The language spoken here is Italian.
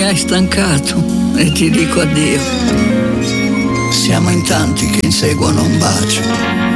mi hai stancato e ti dico addio. Siamo in tanti che inseguono un bacio.